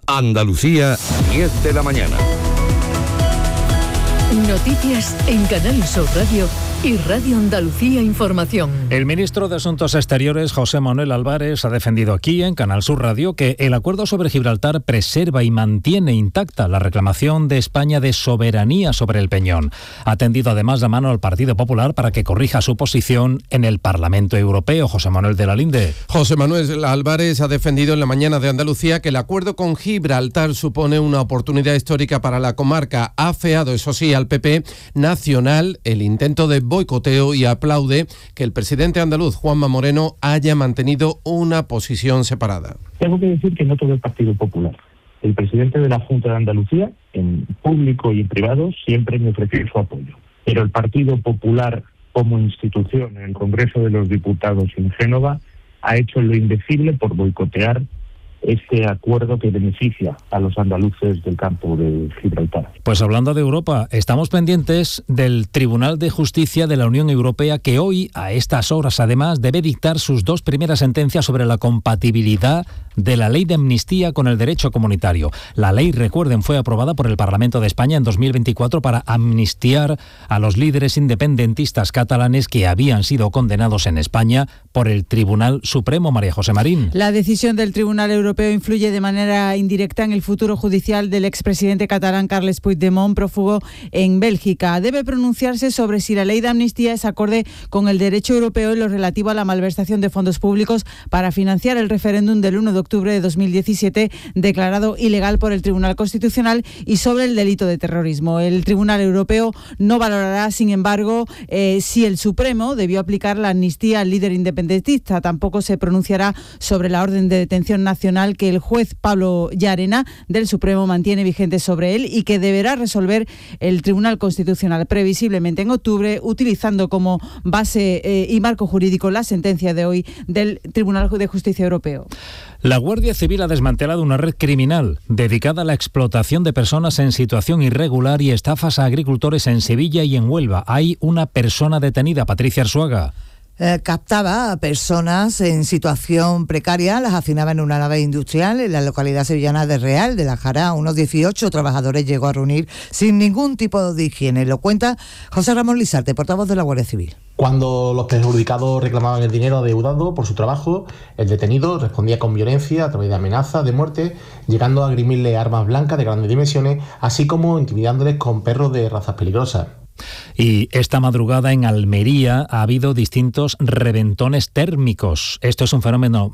Andalucía, 10 de la mañana. Noticias en Canal Sur Radio y Radio Andalucía Información. El ministro de Asuntos Exteriores, José Manuel Álvarez, ha defendido aquí en Canal Sur Radio que el acuerdo sobre Gibraltar preserva y mantiene intacta la reclamación de España de soberanía sobre el Peñón. Ha tendido además la mano al Partido Popular para que corrija su posición en el Parlamento Europeo. José Manuel de la Linde. José Manuel Álvarez ha defendido en la mañana de Andalucía que el acuerdo con Gibraltar supone una oportunidad histórica para la comarca. Ha afeado, eso sí, al PP nacional el intento de boicoteo y aplaude que el presidente andaluz, Juanma Moreno, haya mantenido una posición separada. Tengo que decir que no todo el Partido Popular. El presidente de la Junta de Andalucía, en público y en privado, siempre me ofreció su apoyo. Pero el Partido Popular, como institución, en el Congreso de los Diputados en Génova, ha hecho lo indecible por boicotear este acuerdo que beneficia a los andaluces del campo de Gibraltar. Pues hablando de Europa, estamos pendientes del Tribunal de Justicia de la Unión Europea, que hoy, a estas horas además, debe dictar sus dos primeras sentencias sobre la compatibilidad de la ley de amnistía con el derecho comunitario. La ley, recuerden, fue aprobada por el Parlamento de España en 2024 para amnistiar a los líderes independentistas catalanes que habían sido condenados en España por el Tribunal Supremo. María José Marín. La decisión del Tribunal Europeo influye de manera indirecta en el futuro judicial del expresidente catalán Carles Puigdemont, prófugo en Bélgica. Debe pronunciarse sobre si la ley de amnistía es acorde con el derecho europeo en lo relativo a la malversación de fondos públicos para financiar el referéndum del 1 de octubre de 2017, declarado ilegal por el Tribunal Constitucional, y sobre el delito de terrorismo. El Tribunal Europeo no valorará, sin embargo, si el Supremo debió aplicar la amnistía al líder independentista. Tampoco se pronunciará sobre la orden de detención nacional que el juez Pablo Llarena del Supremo mantiene vigente sobre él y que deberá resolver el Tribunal Constitucional previsiblemente en octubre, utilizando como base y marco jurídico la sentencia de hoy del Tribunal de Justicia Europeo. La Guardia Civil ha desmantelado una red criminal dedicada a la explotación de personas en situación irregular y estafas a agricultores en Sevilla y en Huelva. Hay una persona detenida, Patricia Arzuaga. Captaba a personas en situación precaria, las hacinaba en una nave industrial en la localidad sevillana de Real de la Jara. Unos 18 trabajadores llegó a reunir sin ningún tipo de higiene. Lo cuenta José Ramón Lizarte, portavoz de la Guardia Civil. Cuando los perjudicados reclamaban el dinero adeudado por su trabajo, el detenido respondía con violencia a través de amenazas de muerte, llegando a agrimirle armas blancas de grandes dimensiones, así como intimidándoles con perros de razas peligrosas. Y esta madrugada en Almería ha habido distintos reventones térmicos. Esto es un fenómeno